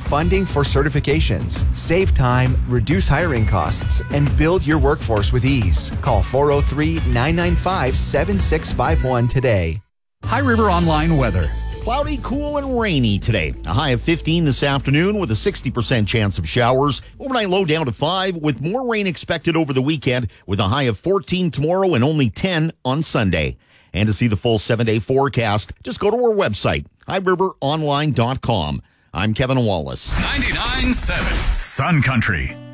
funding for certifications. Save time, reduce hiring costs, and build your workforce with ease. Call 403-995-7651 today. High River Online weather. Cloudy, cool, and rainy today. A high of 15 this afternoon with a 60% chance of showers. Overnight low down to 5 with more rain expected over the weekend with a high of 14 tomorrow and only 10 on Sunday. And to see the full 7-day forecast, just go to our website, highriveronline.com. I'm Kevin Wallace. 99.7 Sun Country.